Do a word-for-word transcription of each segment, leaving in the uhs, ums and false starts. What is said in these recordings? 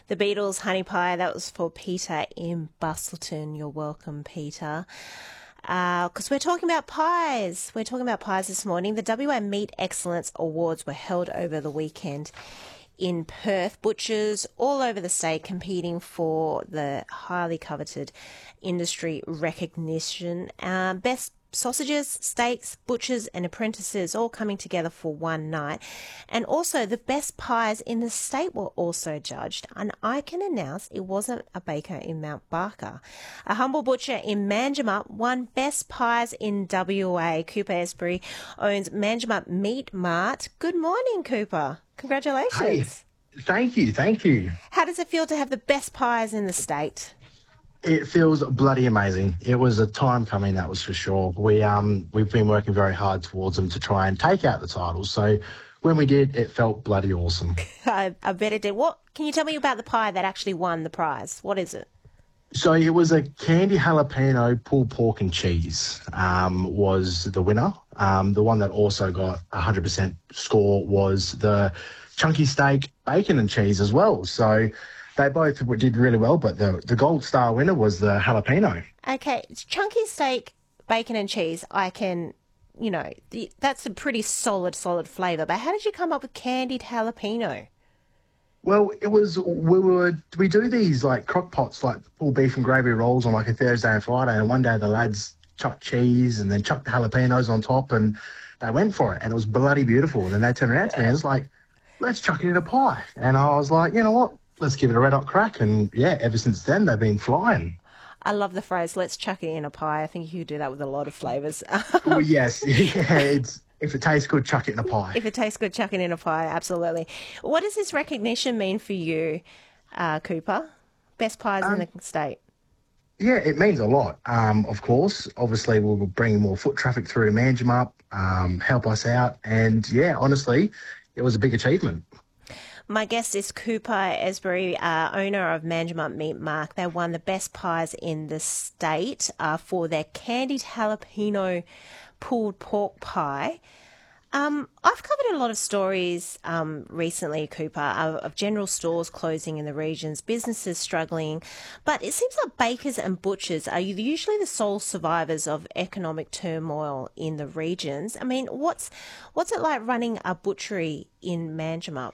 The Beatles Honey Pie, that was for Peter in Bustleton. You're welcome, Peter. Because uh, we're talking about pies. We're talking about pies this morning. The W A Meat Excellence Awards were held over the weekend in Perth. Butchers all over the state competing for the highly coveted industry recognition. Uh, best sausages, steaks, butchers and apprentices all coming together for one night. And also the best pies in the state were also judged. And I can announce it wasn't a baker in Mount Barker. A humble butcher in Manjimup won best pies in W A. Cooper Esbury owns Manjimup Meat Mart. Good morning, Cooper. Congratulations. Hey, thank you, thank you. How does it feel to have the best pies in the state? It feels bloody amazing. It was a time coming, that was for sure. We, um, we've been working very hard towards them to try and take out the titles. So when we did, it felt bloody awesome. I, I bet it did. What can you tell me about the pie that actually won the prize? What is it? So it was a candy jalapeno pulled pork and cheese um, was the winner. Um, the one that also got a one hundred percent score was the chunky steak, bacon and cheese as well. So they both did really well, but the, the gold star winner was the jalapeno. Okay, it's chunky steak, bacon and cheese. I can, you know, the, that's a pretty solid, solid flavour. But how did you come up with candied jalapeno? Well, it was, we were, we do these like crock pots, like full beef and gravy rolls on like a Thursday and Friday. And one day the lads chucked cheese and then chucked the jalapenos on top and they went for it. And it was bloody beautiful. And then they turned around to me and was like, let's chuck it in a pie. And I was like, you know what? Let's give it a red hot crack. And yeah, ever since then, they've been flying. I love the phrase, let's chuck it in a pie. I think you could do that with a lot of flavours. Well, yes. Yeah, it's, if it tastes good, chuck it in a pie. If it tastes good, chuck it in a pie. Absolutely. What does this recognition mean for you, uh, Cooper? Best pies um, in the state. Yeah, it means a lot, um, of course. Obviously, we'll bring more foot traffic through Manjimup, um, help us out. And yeah, honestly, it was a big achievement. My guest is Cooper Esbury, uh, owner of Manjimup Meat Mart. They won the best pies in the state uh, for their candied jalapeno pulled pork pie. Um, I've covered a lot of stories um, recently, Cooper, of, of general stores closing in the regions, businesses struggling, but it seems like bakers and butchers are usually the sole survivors of economic turmoil in the regions. I mean, what's what's it like running a butchery in Manjimup?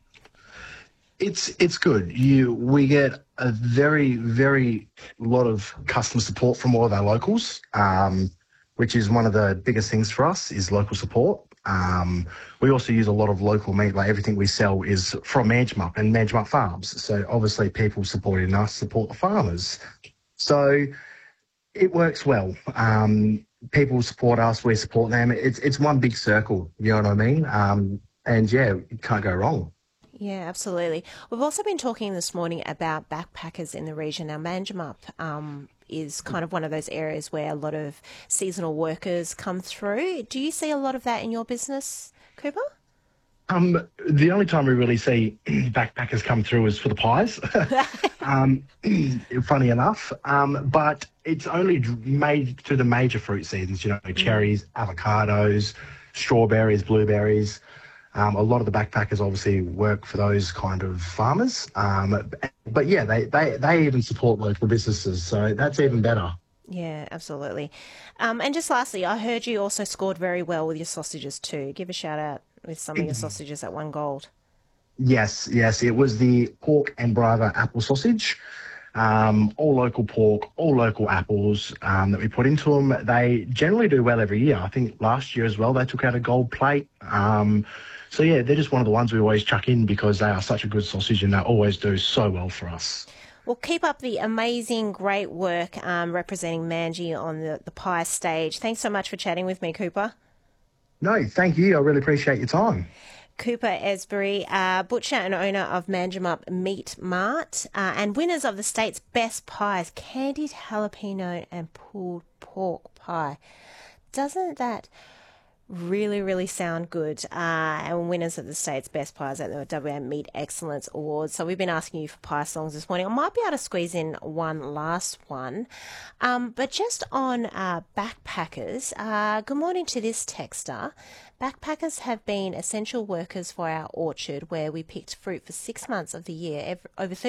It's it's good. You we get a very very lot of customer support from all of our locals, um, which is one of the biggest things for us is local support. Um, we also use a lot of local meat. Like everything we sell is from Manjimup and Manjimup Farms. So obviously people supporting us support the farmers. So it works well. Um, people support us, we support them. It's it's one big circle. You know what I mean? Um, and yeah, you can't go wrong. Yeah, absolutely. We've also been talking this morning about backpackers in the region. Now, Manjimup um, is kind of one of those areas where a lot of seasonal workers come through. Do you see a lot of that in your business, Cooper? Um, the only time we really see backpackers come through is for the pies, um, funny enough. Um, but it's only made to the major fruit seasons, you know, cherries, avocados, strawberries, blueberries. Um, a lot of the backpackers obviously work for those kind of farmers. Um, but yeah, they, they, they even support local businesses, so that's even better. Yeah, absolutely. Um, and just lastly, I heard you also scored very well with your sausages too. Give a shout out with some of your sausages that won gold. Yes, yes. It was the pork and Brava apple sausage. Um, all local pork, all local apples um, that we put into them. They generally do well every year. I think last year as well, they took out a gold plate. Um, so, yeah, they're just one of the ones we always chuck in because they are such a good sausage and they always do so well for us. Well, keep up the amazing, great work um, representing Manji on the, the pie stage. Thanks so much for chatting with me, Cooper. No, thank you. I really appreciate your time. Cooper Esbury, uh, butcher and owner of Manjimup Meat Mart, uh, and winners of the state's best pies, candied jalapeno and pulled pork pie. Doesn't that really, really sound good? Uh, and winners of the state's best pies at the W A Meat Excellence Awards. So we've been asking you for pie songs this morning. I might be able to squeeze in one last one. Um, but just on uh, backpackers, uh, good morning to this texter. Backpackers have been essential workers for our orchard where we picked fruit for six months of the year. Every, over